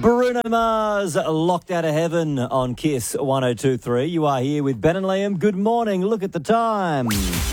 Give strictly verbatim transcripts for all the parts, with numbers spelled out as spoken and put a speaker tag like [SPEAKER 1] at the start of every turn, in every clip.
[SPEAKER 1] Bruno Mars, Locked Out of Heaven on Kiss one oh two point three. You are here with Ben and Liam. Good morning. Look at the time.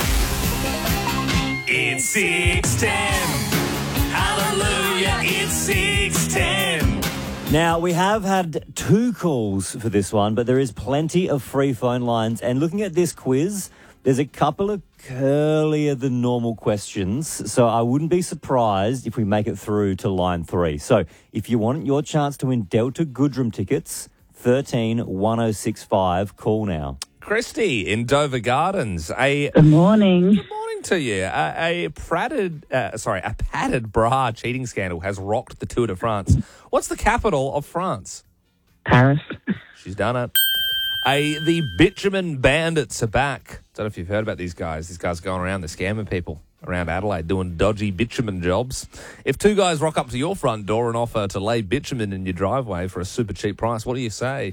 [SPEAKER 2] It's six ten. Hallelujah, it's six ten.
[SPEAKER 1] Now, we have had two calls for this one, but there is plenty of free phone lines. And looking at this quiz, there's a couple of curlier than normal questions, so I wouldn't be surprised if we make it through to line three. So if you want your chance to win Delta Goodrum tickets, thirteen one oh six five, call now.
[SPEAKER 2] Christy in Dover Gardens. A
[SPEAKER 3] Good morning.
[SPEAKER 2] Good morning to you. A, a padded, uh, sorry, a padded bra cheating scandal has rocked the Tour de France. What's the capital of France?
[SPEAKER 3] Paris.
[SPEAKER 2] She's done it. A, the bitumen bandits are back. Don't know if you've heard about these guys. These guys are going around, they're scamming people around Adelaide doing dodgy bitumen jobs. If two guys rock up to your front door and offer to lay bitumen in your driveway for a super cheap price, what do you say?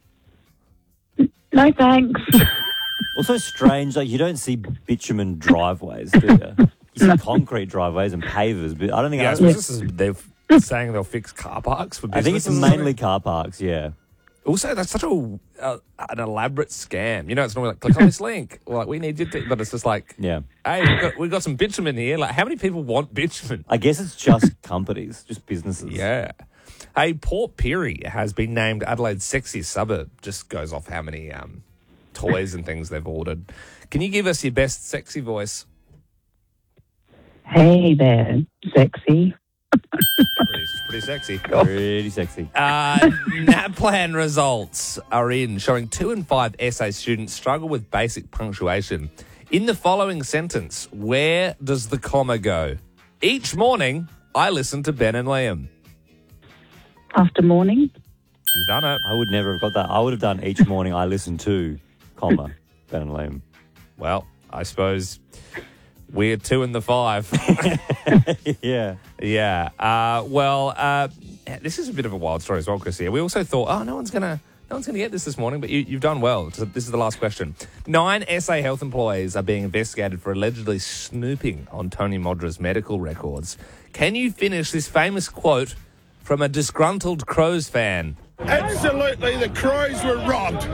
[SPEAKER 3] No thanks.
[SPEAKER 1] Also strange, like you don't see bitumen driveways, do you? You see concrete driveways and pavers, but I don't think
[SPEAKER 2] Yeah, I
[SPEAKER 1] I,
[SPEAKER 2] suppose this is, they're saying they'll fix car parks for
[SPEAKER 1] I think
[SPEAKER 2] businesses.
[SPEAKER 1] it's mainly car parks, yeah.
[SPEAKER 2] Also, that's such a uh, an elaborate scam. You know, it's normally like, click on this link. Like, we need you to... But it's just like,
[SPEAKER 1] Yeah.
[SPEAKER 2] hey, we've got, we've got some bitumen here. Like, how many people want bitumen?
[SPEAKER 1] I guess it's just companies, just businesses.
[SPEAKER 2] Yeah. Hey, Port Pirie has been named Adelaide's sexiest suburb. Just goes off how many um, toys and things they've ordered. Can you give us your best sexy voice?
[SPEAKER 3] Hey there, sexy.
[SPEAKER 2] Pretty, pretty sexy.
[SPEAKER 1] Pretty sexy.
[SPEAKER 2] Uh, NAPLAN results are in, showing two in five essay students struggle with basic punctuation. In the following sentence, where does the comma go? Each morning, I listen to Ben and Liam.
[SPEAKER 3] After morning.
[SPEAKER 2] She's done it.
[SPEAKER 1] I would never have got that. I would have done each morning I listen to, comma, Ben and Liam.
[SPEAKER 2] Well, I suppose we're two in the five.
[SPEAKER 1] Yeah.
[SPEAKER 2] Yeah. Uh, well, uh, this is a bit of a wild story as well, Chris. Here, we also thought, oh, no one's gonna, no one's gonna get this this morning, but you, you've done well. So this is the last question. Nine S A Health employees are being investigated for allegedly snooping on Tony Modra's medical records. Can you finish this famous quote from a disgruntled Crows fan?
[SPEAKER 4] Absolutely, the Crows were robbed.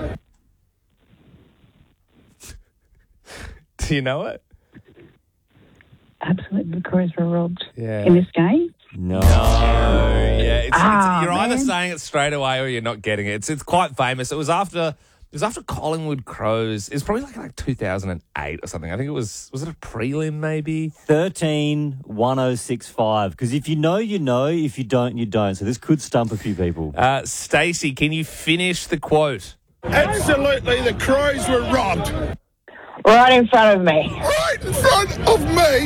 [SPEAKER 2] Do you know it?
[SPEAKER 3] Absolutely, the Crows were robbed.
[SPEAKER 2] Yeah.
[SPEAKER 3] In this game.
[SPEAKER 1] No.
[SPEAKER 2] Yeah, it's,
[SPEAKER 3] Ah,
[SPEAKER 2] it's, you're either
[SPEAKER 3] man.
[SPEAKER 2] saying it straight away or you're not getting it. It's it's quite famous. It was after it was after Collingwood Crows. It was probably like like two thousand eight or something. I think it was was it a prelim maybe?
[SPEAKER 1] thirteen one oh six five. Because if you know, you know. If you don't, you don't. So this could stump a few people.
[SPEAKER 2] Uh, Stacey, can you finish the quote?
[SPEAKER 4] Absolutely, the Crows were robbed.
[SPEAKER 3] Right in front of me.
[SPEAKER 4] Right in front of me.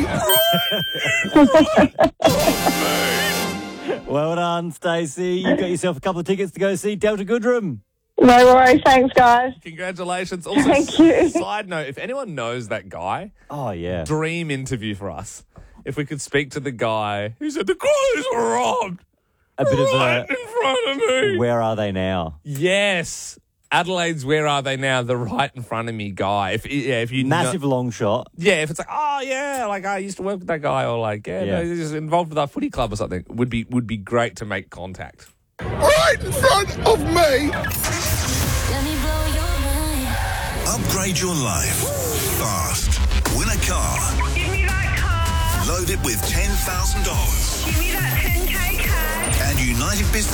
[SPEAKER 1] Well done, Stacey. You got yourself a couple of tickets to go see Delta Goodrum.
[SPEAKER 3] No worries. Thanks, guys.
[SPEAKER 2] Congratulations. Also,
[SPEAKER 3] Thank you.
[SPEAKER 2] side note, if anyone knows that guy,
[SPEAKER 1] Oh, yeah.
[SPEAKER 2] dream interview for us. If we could speak to the guy who said the Crows were robbed
[SPEAKER 1] A bit of
[SPEAKER 2] right
[SPEAKER 1] a,
[SPEAKER 2] in front of me.
[SPEAKER 1] where are they now?
[SPEAKER 2] Yes. Adelaide's Where Are They Now? The right in front of me guy. If yeah, if you know-
[SPEAKER 1] Massive long shot.
[SPEAKER 2] yeah, if it's like, oh yeah, like I used to work with that guy, or like yeah,
[SPEAKER 1] Yeah.
[SPEAKER 2] No, he's involved with our footy club or something, would be would be great to make contact.
[SPEAKER 4] Right in front of me.
[SPEAKER 5] Let me blow your mind.
[SPEAKER 6] Upgrade your life fast. Win a car.
[SPEAKER 7] Give me that car.
[SPEAKER 6] Load it with ten thousand dollars.
[SPEAKER 7] Give me that ten K cash.
[SPEAKER 6] And United Business